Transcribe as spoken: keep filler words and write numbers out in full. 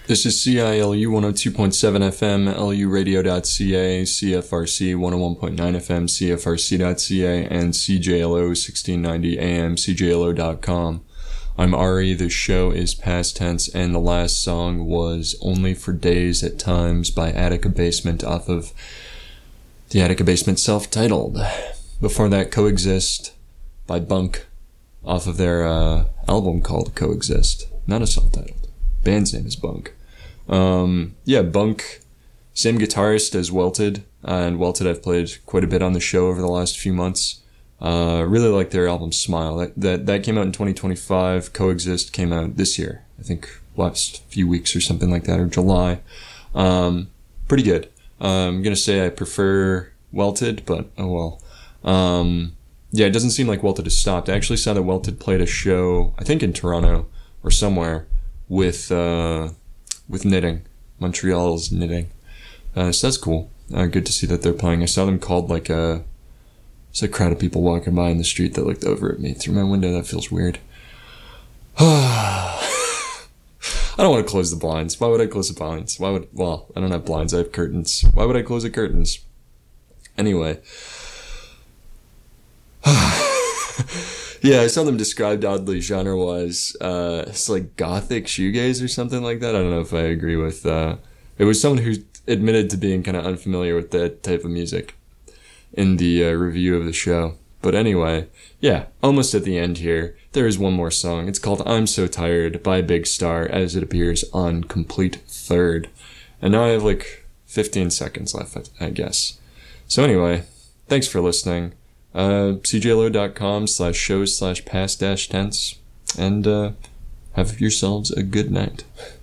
This is C I L U one oh two point seven F M, L U radio dot C A, C F R C one oh one point nine F M, C F R C dot C A, and C J L O sixteen ninety A M, C J L O dot com. I'm Ari, the show is past tense, and the last song was Only for Days at Times by Attica Basement off of the Attica Basement self-titled. Before that, Coexist by Bunk off of their uh, album called Coexist. Not a self-titled. Band's name is Bunk. Um, yeah, Bunk, same guitarist as Welted, uh, and Welted I've played quite a bit on the show over the last few months. Uh, really like their album Smile. That, that that came out in twenty twenty-five. Coexist came out this year. I think last few weeks or something like that, or July. Um, pretty good. Uh, I'm gonna say I prefer Welted, but oh well. Um, yeah, it doesn't seem like Welted has stopped. I actually saw that Welted played a show, I think in Toronto or somewhere, with uh, with Knitting. Montreal's Knitting. Uh, so that's cool. Uh, good to see that they're playing. I saw them called like a... It's a crowd of people walking by in the street that looked over at me through my window. That feels weird. I don't want to close the blinds. Why would I close the blinds? Why would... Well, I don't have blinds. I have curtains. Why would I close the curtains? Anyway. Yeah, I saw them described oddly genre-wise. Uh, it's like gothic shoegaze or something like that. I don't know if I agree with... Uh, it was someone who admitted to being kind of unfamiliar with that type of music in the uh, review of the show. But anyway, yeah, almost at the end here. There is one more song. It's called I'm So Tired by Big Star, as it appears on Complete Third. And now I have like fifteen seconds left, I guess. So anyway, thanks for listening. Uh, C J L O dot com slash shows slash past dash tense. And uh, have yourselves a good night.